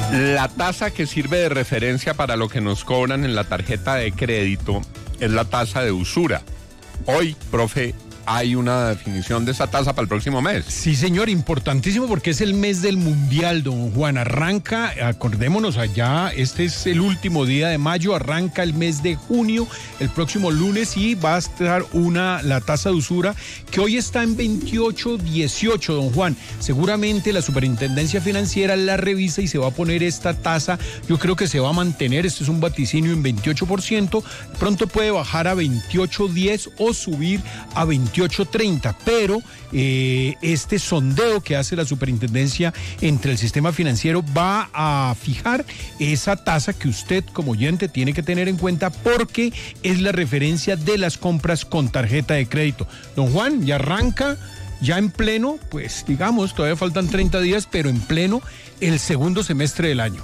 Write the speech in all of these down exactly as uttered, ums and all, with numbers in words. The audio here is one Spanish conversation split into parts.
La tasa que sirve de referencia para lo que nos cobran en la tarjeta de crédito es la tasa de usura. Hoy, profe, hay una definición de esa tasa para el próximo mes. Sí, señor, importantísimo porque es el mes del Mundial, don Juan. Arranca, acordémonos allá, este es el último día de mayo, arranca el mes de junio, el próximo lunes, y va a estar una, la tasa de usura que hoy está en veintiocho dieciocho, don Juan. Seguramente la Superintendencia Financiera la revisa y se va a poner esta tasa, yo creo que se va a mantener, este es un vaticinio en veintiocho por ciento, pronto puede bajar a veintiocho diez o subir a veintiocho treinta, pero eh, este sondeo que hace la superintendencia entre el sistema financiero va a fijar esa tasa que usted como oyente tiene que tener en cuenta porque es la referencia de las compras con tarjeta de crédito. Don Juan, ya arranca, ya en pleno, pues digamos, todavía faltan treinta días, pero en pleno el segundo semestre del año.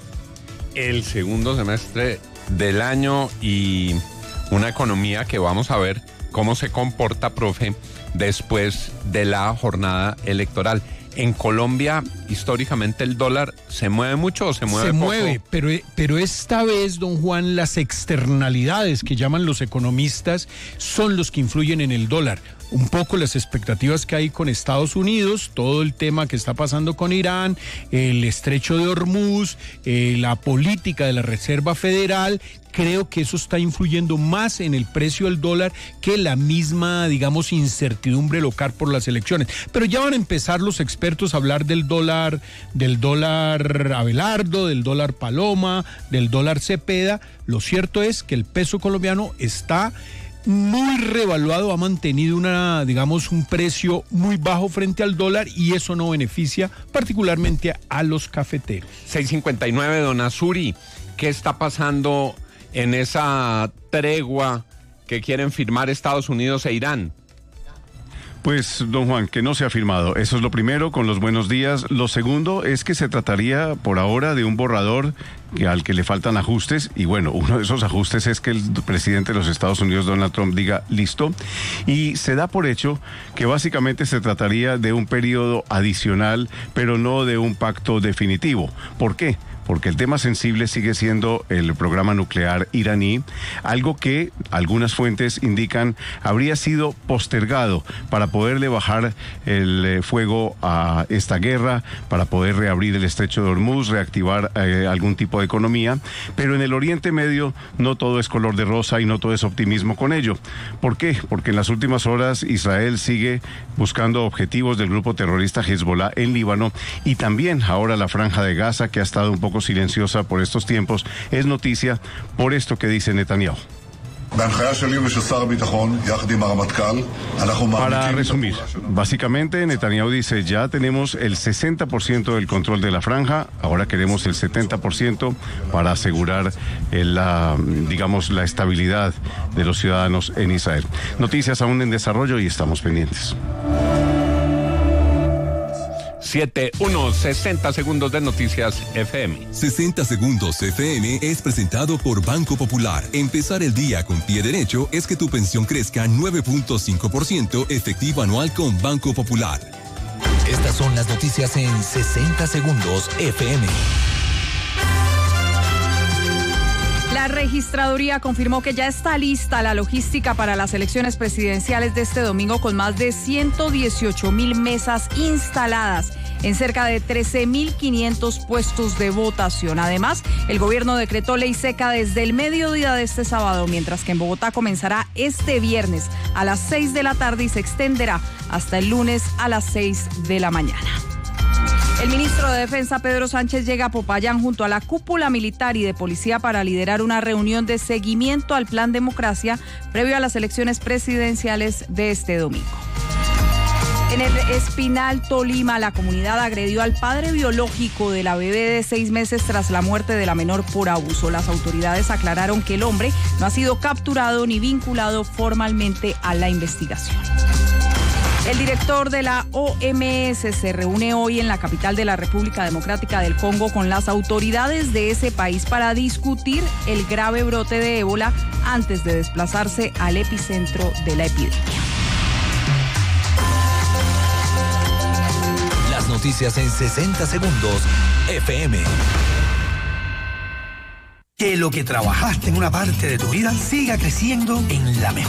El segundo semestre del año y una economía que vamos a ver cómo se comporta, profe, después de la jornada electoral. En Colombia, históricamente, ¿el dólar se mueve mucho o se mueve Se poco? mueve, pero, pero esta vez, don Juan, las externalidades que llaman los economistas son los que influyen en el dólar. Un poco las expectativas que hay con Estados Unidos, todo el tema que está pasando con Irán, el estrecho de Hormuz, eh, la política de la Reserva Federal. Creo que eso está influyendo más en el precio del dólar que la misma, digamos, incertidumbre local por las elecciones. Pero ya van a empezar los expertos a hablar del dólar, del dólar Abelardo, del dólar Paloma, del dólar Cepeda. Lo cierto es que el peso colombiano está muy revaluado, ha mantenido una, digamos, un precio muy bajo frente al dólar y eso no beneficia particularmente a los cafeteros. seis cincuenta y nueve, don Azuri, ¿qué está pasando en esa tregua que quieren firmar Estados Unidos e Irán? Pues, don Juan, que no se ha firmado. Eso es lo primero, con los buenos días. Lo segundo es que se trataría por ahora de un borrador que, al que le faltan ajustes. Y bueno, uno de esos ajustes es que el presidente de los Estados Unidos, Donald Trump, diga listo. Y se da por hecho que básicamente se trataría de un periodo adicional, pero no de un pacto definitivo. ¿Por qué? Porque el tema sensible sigue siendo el programa nuclear iraní, algo que algunas fuentes indican habría sido postergado para poderle bajar el fuego a esta guerra, para poder reabrir el estrecho de Hormuz, reactivar eh, algún tipo de economía, pero en el Oriente Medio no todo es color de rosa y no todo es optimismo con ello. ¿Por qué? Porque en las últimas horas Israel sigue buscando objetivos del grupo terrorista Hezbollah en Líbano y también ahora la Franja de Gaza, que ha estado un poco silenciosa por estos tiempos, es noticia por esto que dice Netanyahu. Para resumir, básicamente Netanyahu dice, ya tenemos el sesenta por ciento del control de la franja, ahora queremos el setenta por ciento para asegurar el, la, digamos, la estabilidad de los ciudadanos en Israel. Noticias aún en desarrollo y estamos pendientes. siete uno, sesenta segundos de Noticias F M. sesenta segundos F M es presentado por Banco Popular. Empezar el día con pie derecho es que tu pensión crezca nueve punto cinco por ciento efectivo anual con Banco Popular. Estas son las noticias en sesenta segundos F M. La registraduría confirmó que ya está lista la logística para las elecciones presidenciales de este domingo con más de ciento dieciocho mil mesas instaladas en cerca de trece mil quinientos puestos de votación. Además, el gobierno decretó ley seca desde el mediodía de este sábado, mientras que en Bogotá comenzará este viernes a las seis de la tarde y se extenderá hasta el lunes a las seis de la mañana. El ministro de Defensa, Pedro Sánchez, llega a Popayán junto a la cúpula militar y de policía para liderar una reunión de seguimiento al Plan Democracia previo a las elecciones presidenciales de este domingo. En el Espinal, Tolima, la comunidad agredió al padre biológico de la bebé de seis meses tras la muerte de la menor por abuso. Las autoridades aclararon que el hombre no ha sido capturado ni vinculado formalmente a la investigación. El director de la O M S se reúne hoy en la capital de la República Democrática del Congo con las autoridades de ese país para discutir el grave brote de ébola antes de desplazarse al epicentro de la epidemia. Las noticias en sesenta segundos F M. Que lo que trabajaste en una parte de tu vida siga creciendo en la mejor